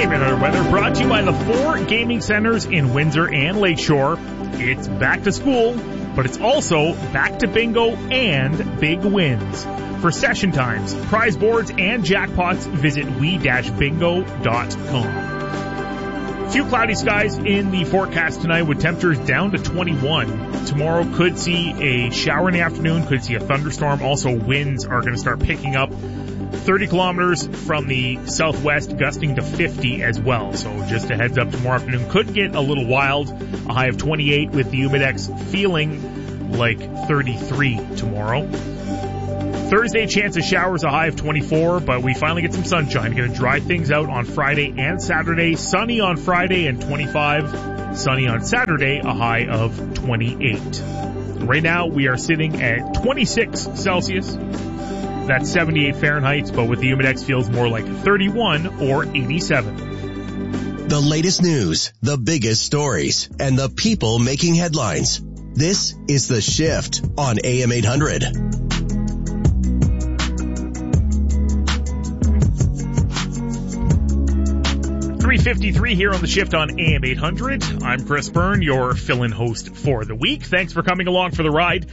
AM800 weather brought to you by the 4 gaming centers in Windsor and Lakeshore. It's back to school, but it's also back to bingo and big wins. For session times, prize boards, and jackpots, visit we-bingo.com. Few cloudy skies in the forecast tonight with temperatures down to 21. Tomorrow could see a shower in the afternoon, could see a thunderstorm. Also, winds are going to start picking up. 30 kilometers from the southwest, gusting to 50 as well. So just a heads up, tomorrow afternoon could get a little wild. A high of 28 with the Humidex feeling like 33 tomorrow. Thursday, chance of showers, a high of 24, but we finally get some sunshine. Going to dry things out on Friday and Saturday. Sunny on Friday and 25. Sunny on Saturday, a high of 28. Right now, we are sitting at 26 Celsius. That's 78 Fahrenheit, but with the Humidex feels more like 31 or 87. The latest news, the biggest stories, and the people making headlines. This is The Shift on AM800. 3:53 here on The Shift on AM800. I'm Chris Byrne, your fill-in host for the week. Thanks for coming along for the ride.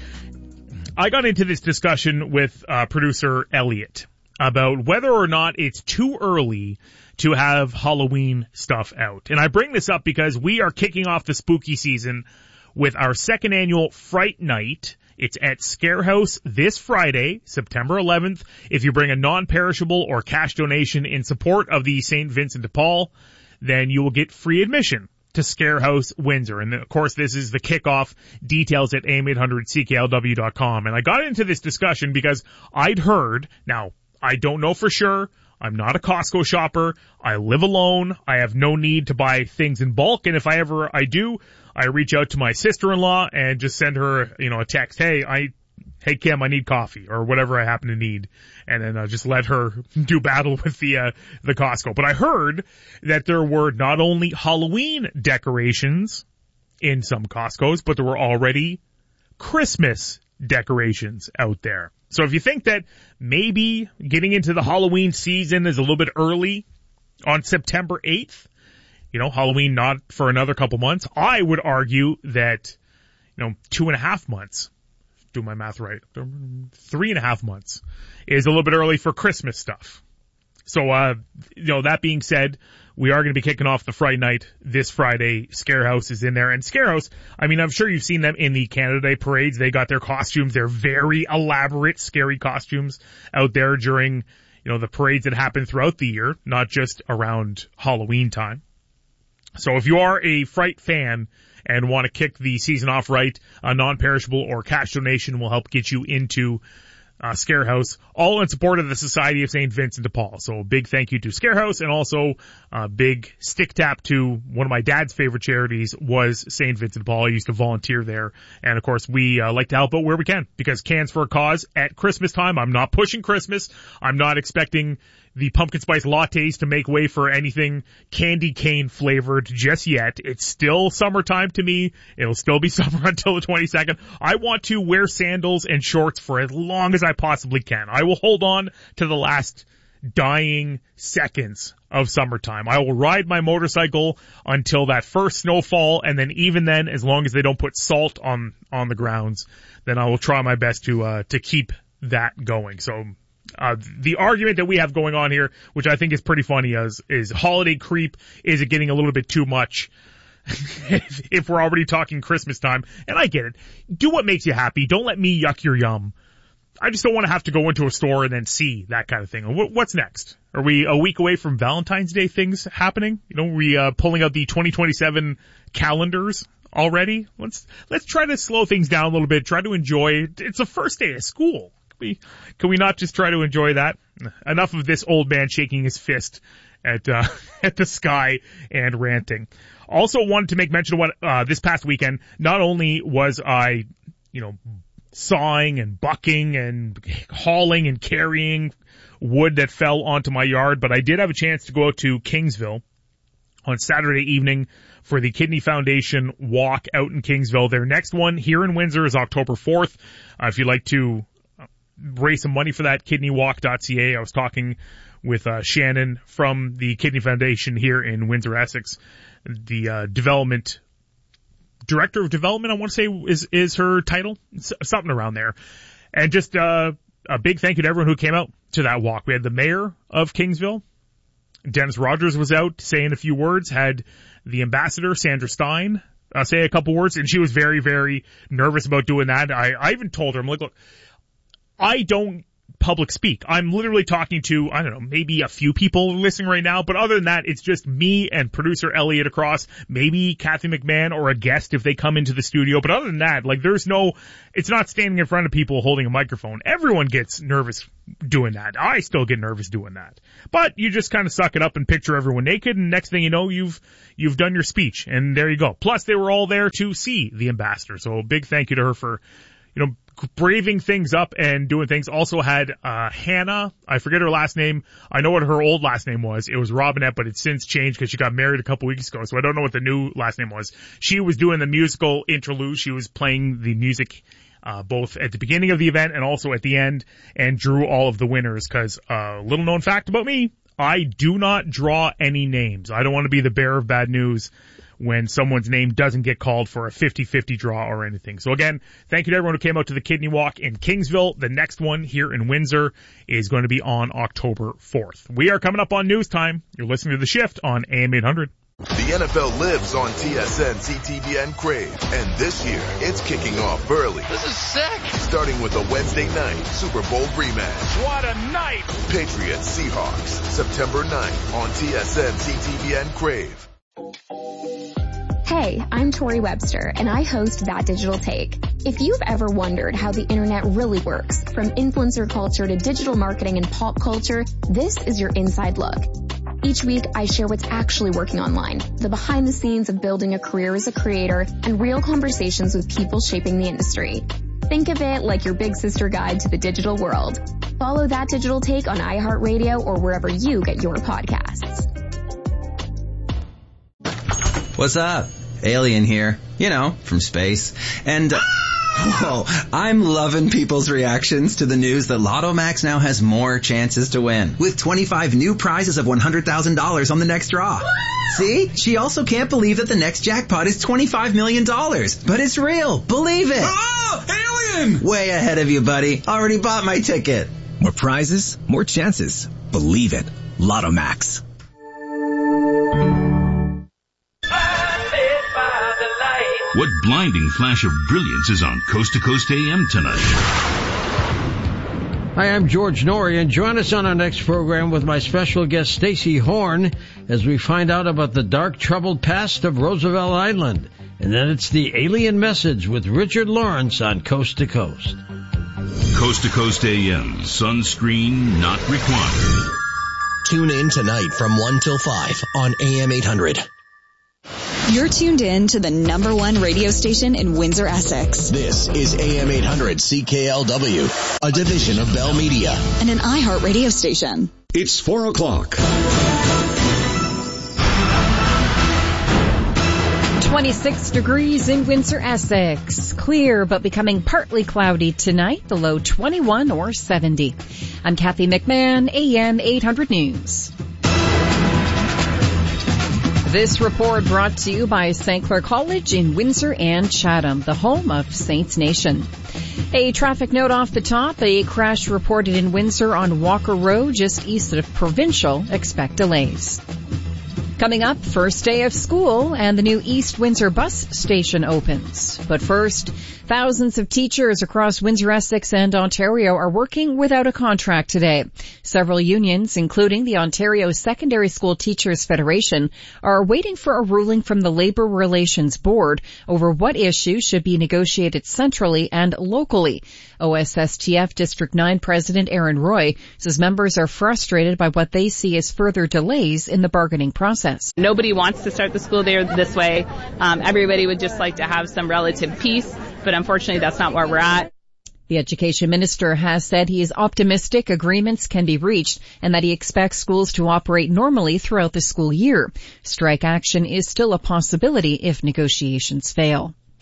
I got into this discussion with producer Elliot about whether or not it's too early to have Halloween stuff out. And I bring this up because we are kicking off the spooky season with our second annual Fright Night. It's at Scarehouse this Friday, September 11th. If you bring a non-perishable or cash donation in support of the St. Vincent de Paul, then you will get free admission to Scarehouse Windsor. And of course, this is the kickoff. Details at am800cklw.com. And I got into this discussion because I'd heard, now, I don't know for sure, I'm not a Costco shopper, I live alone, I have no need to buy things in bulk, and if I do, I reach out to my sister-in-law and just send her, a text, hey Kim, I need coffee, or whatever I happen to need. And then I'll just let her do battle with the Costco. But I heard that there were not only Halloween decorations in some Costcos, but there were already Christmas decorations out there. So if you think that maybe getting into the Halloween season is a little bit early on September 8th, Halloween not for another couple months, I would argue that, 2.5 months, do my math right, 3.5 months is a little bit early for Christmas stuff. So, that being said, we are going to be kicking off the Fright Night this Friday. Scarehouse is in there. And Scarehouse, I'm sure you've seen them in the Canada Day parades. They got their costumes. They're very elaborate, scary costumes out there during, the parades that happen throughout the year, not just around Halloween time. So if you are a Fright fan and want to kick the season off right, a non-perishable or cash donation will help get you into Scarehouse, all in support of the Society of St. Vincent de Paul. So a big thank you to Scarehouse, and also a big stick tap to one of my dad's favorite charities was St. Vincent de Paul. I used to volunteer there, and of course we like to help out where we can, because Cans for a Cause at Christmas time. I'm not pushing Christmas. I'm not expecting the pumpkin spice lattes to make way for anything candy cane flavored just yet. It's still summertime to me. It'll still be summer until the 22nd. I want to wear sandals and shorts for as long as I possibly can. I will hold on to the last dying seconds of summertime. I will ride my motorcycle until that first snowfall, and then even then, as long as they don't put salt on the grounds, then I will try my best to keep that going. So, the argument that we have going on here, which I think is pretty funny, is holiday creep. Is it getting a little bit too much if we're already talking Christmas time? And I get it. Do what makes you happy. Don't let me yuck your yum. I just don't want to have to go into a store and then see that kind of thing. What's next? Are we a week away from Valentine's Day things happening? We pulling out the 2027 calendars already? Let's try to slow things down a little bit. Try to enjoy. It's the first day of school. Can we not just try to enjoy that? Enough of this old man shaking his fist at the sky and ranting. Also wanted to make mention of what this past weekend, not only was I, sawing and bucking and hauling and carrying wood that fell onto my yard, but I did have a chance to go out to Kingsville on Saturday evening for the Kidney Foundation walk out in Kingsville. Their next one here in Windsor is October 4th. If you'd like to raise some money for that, kidneywalk.ca. I was talking with Shannon from the Kidney Foundation here in Windsor, Essex. The Director of Development, I want to say is her title. Something around there. And just a big thank you to everyone who came out to that walk. We had the mayor of Kingsville, Dennis Rogers, was out saying a few words, had the ambassador, Sandra Stein, say a couple words, and she was very, very nervous about doing that. I even told her, I'm like, look, I don't public speak. I'm literally talking to, I don't know, maybe a few people listening right now, but other than that, it's just me and producer Elliot across, maybe Kathy McMahon or a guest if they come into the studio. But other than that, like, it's not standing in front of people holding a microphone. Everyone gets nervous doing that. I still get nervous doing that. But you just kind of suck it up and picture everyone naked, and next thing you know, you've done your speech, and there you go. Plus, they were all there to see the ambassador, so a big thank you to her for, braving things up and doing things. Also had Hannah, I forget her last name. I know what her old last name was. It was Robinette, but it's since changed because she got married a couple weeks ago, so I don't know what the new last name was. She was doing the musical interlude. She was playing the music both at the beginning of the event and also at the end, and drew all of the winners because little known fact about me, I do not draw any names. I don't want to be the bearer of bad news when someone's name doesn't get called for a 50-50 draw or anything. So again, thank you to everyone who came out to the Kidney Walk in Kingsville. The next one here in Windsor is going to be on October 4th. We are coming up on news time. You're listening to The Shift on AM 800. The NFL lives on TSN, CTVN, Crave, and this year it's kicking off early. This is sick! Starting with a Wednesday night Super Bowl rematch. What a night! Patriots Seahawks, September 9th on TSN, CTVN, Crave. Hey, I'm Tori Webster, and I host That Digital Take. If you've ever wondered how the internet really works, from influencer culture to digital marketing and pop culture, this is your inside look. Each week, I share what's actually working online, the behind the scenes of building a career as a creator, and real conversations with people shaping the industry. Think of it like your big sister guide to the digital world. Follow That Digital Take on iHeartRadio or wherever you get your podcasts. What's up? Alien here. From space. And, whoa, I'm loving people's reactions to the news that Lotto Max now has more chances to win, with 25 new prizes of $100,000 on the next draw. See? She also can't believe that the next jackpot is $25 million. But it's real. Believe it. Oh, alien! Way ahead of you, buddy. Already bought my ticket. More prizes, more chances. Believe it. Lotto Max. What blinding flash of brilliance is on Coast to Coast AM tonight? Hi, I'm George Norrie, and join us on our next program with my special guest Stacey Horn as we find out about the dark, troubled past of Roosevelt Island. And then it's the Alien Message with Richard Lawrence on Coast to Coast. Coast to Coast AM, sunscreen not required. Tune in tonight from 1 till 5 on AM 800. You're tuned in to the #1 radio station in Windsor, Essex. This is AM 800 CKLW, a division of Bell Media. And an iHeart radio station. It's 4 o'clock. 26 degrees in Windsor, Essex. Clear but becoming partly cloudy tonight, the low 21 or 70. I'm Kathy McMahon, AM 800 News. This report brought to you by St. Clair College in Windsor and Chatham, the home of Saints Nation. A traffic note off the top, a crash reported in Windsor on Walker Road just east of Provincial. Expect delays. Coming up, first day of school and the new East Windsor bus station opens. But first, thousands of teachers across Windsor, Essex and Ontario are working without a contract today. Several unions, including the Ontario Secondary School Teachers Federation, are waiting for a ruling from the Labour Relations Board over what issues should be negotiated centrally and locally. OSSTF District 9 President Aaron Roy says members are frustrated by what they see as further delays in the bargaining process. Nobody wants to start the school year this way. Everybody would just like to have some relative peace, but unfortunately that's not where we're at. The Education Minister has said he is optimistic agreements can be reached and that he expects schools to operate normally throughout the school year. Strike action is still a possibility if negotiations fail.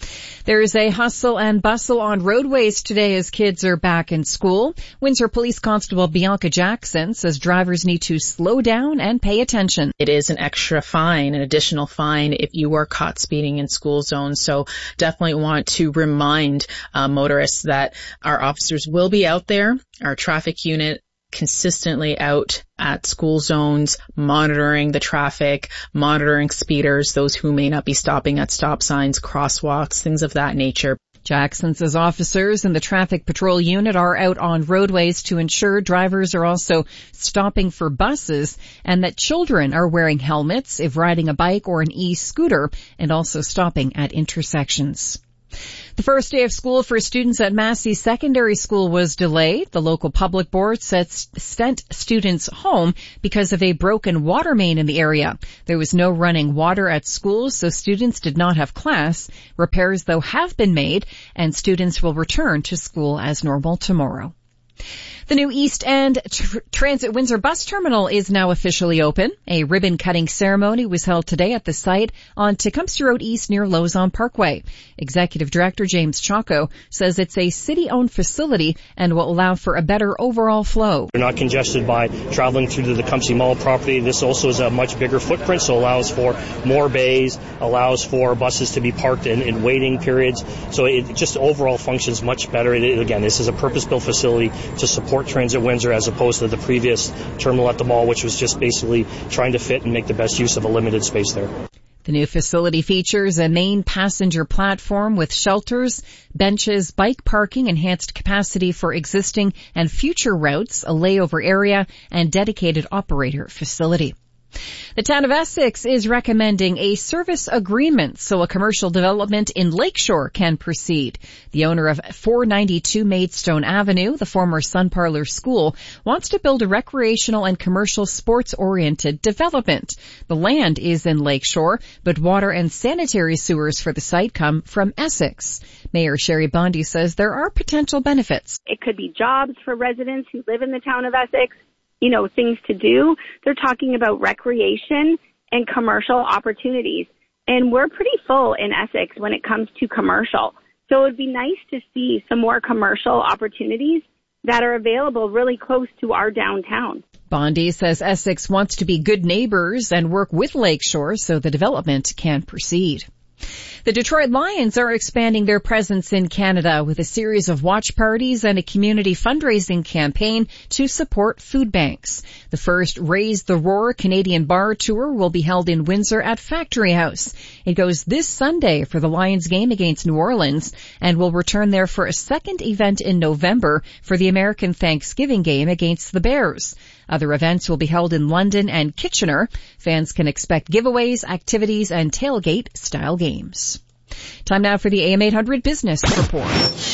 There's a hustle and bustle on roadways today as kids are back in school. Windsor Police Constable Bianca Jackson says drivers need to slow down and pay attention. It is an extra fine, an additional fine if you are caught speeding in school zones. So definitely want to remind motorists that our officers will be out there, our traffic unit consistently out at school zones, monitoring the traffic, monitoring speeders, those who may not be stopping at stop signs, crosswalks, things of that nature. Jackson says officers in the traffic patrol unit are out on roadways to ensure drivers are also stopping for buses and that children are wearing helmets if riding a bike or an e-scooter and also stopping at intersections. The first day of school for students at Massey Secondary School was delayed. The local public board sent students home because of a broken water main in the area. There was no running water at school, so students did not have class. Repairs, though, have been made, and students will return to school as normal tomorrow. The new East End Transit Windsor bus terminal is now officially open. A ribbon-cutting ceremony was held today at the site on Tecumseh Road East near Lozon Parkway. Executive Director James Chaco says it's a city-owned facility and will allow for a better overall flow. We're not congested by traveling through the Tecumseh Mall property. This also is a much bigger footprint, so allows for more bays, allows for buses to be parked in waiting periods. So it just overall functions much better. Again, this is a purpose-built facility to support Transit Windsor as opposed to the previous terminal at the mall, which was just basically trying to fit and make the best use of a limited space there. The new facility features a main passenger platform with shelters, benches, bike parking, enhanced capacity for existing and future routes, a layover area, and dedicated operator facility. The town of Essex is recommending a service agreement so a commercial development in Lakeshore can proceed. The owner of 492 Maidstone Avenue, the former Sun Parlour School, wants to build a recreational and commercial sports-oriented development. The land is in Lakeshore, but water and sanitary sewers for the site come from Essex. Mayor Sherry Bondi says there are potential benefits. It could be jobs for residents who live in the town of Essex. Things to do. They're talking about recreation and commercial opportunities. And we're pretty full in Essex when it comes to commercial. So it would be nice to see some more commercial opportunities that are available really close to our downtown. Bondi says Essex wants to be good neighbors and work with Lakeshore so the development can proceed. The Detroit Lions are expanding their presence in Canada with a series of watch parties and a community fundraising campaign to support food banks. The first Raise the Roar Canadian Bar Tour will be held in Windsor at Factory House. It goes this Sunday for the Lions game against New Orleans and will return there for a second event in November for the American Thanksgiving game against the Bears. Other events will be held in London and Kitchener. Fans can expect giveaways, activities, and tailgate-style games. Time now for the AM 800 Business Report.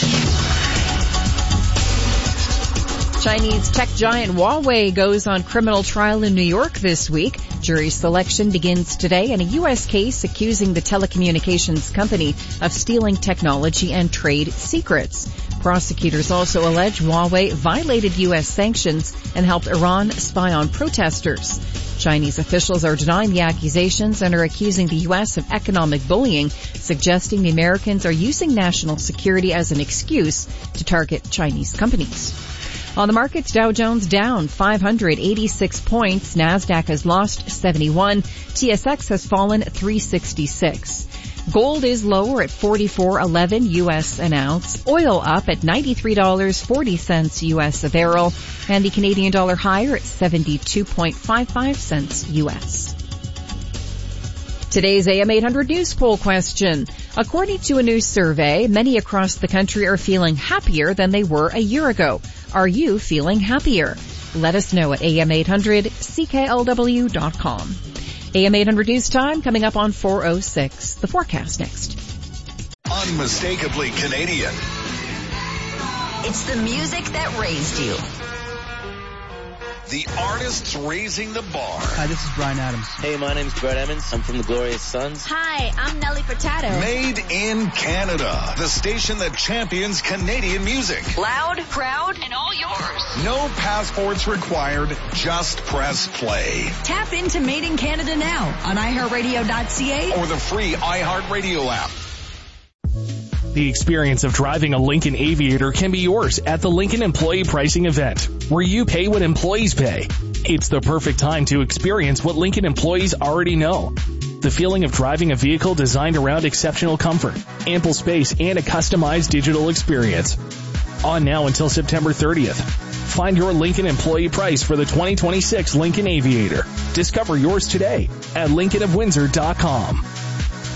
Chinese tech giant Huawei goes on criminal trial in New York this week. Jury selection begins today in a U.S. case accusing the telecommunications company of stealing technology and trade secrets. Prosecutors also allege Huawei violated U.S. sanctions and helped Iran spy on protesters. Chinese officials are denying the accusations and are accusing the U.S. of economic bullying, suggesting the Americans are using national security as an excuse to target Chinese companies. On the markets, Dow Jones down 586 points. NASDAQ has lost 71. TSX has fallen 366. Gold is lower at $44.11 U.S. an ounce. Oil up at $93.40 U.S. a barrel. And the Canadian dollar higher at 72.55 cents U.S. Today's AM 800 News Poll question. According to a new survey, many across the country are feeling happier than they were a year ago. Are you feeling happier? Let us know at am800CKLW.com. AM 800 News Time coming up on 4:06. The forecast next. Unmistakably Canadian. It's the music that raised you. The artists raising the bar. Hi, this is Bryan Adams. Hey, my name's Brett Emmons. I'm from the Glorious Sons. Hi, I'm Nelly Furtado. Made in Canada. The station that champions Canadian music. Loud, proud, and all yours. No passports required. Just press play. Tap into Made in Canada now on iHeartRadio.ca or the free iHeartRadio app. The experience of driving a Lincoln Aviator can be yours at the Lincoln Employee Pricing Event, where you pay what employees pay. It's the perfect time to experience what Lincoln employees already know. The feeling of driving a vehicle designed around exceptional comfort, ample space, and a customized digital experience. On now until September 30th. Find your Lincoln employee price for the 2026 Lincoln Aviator. Discover yours today at LincolnofWindsor.com.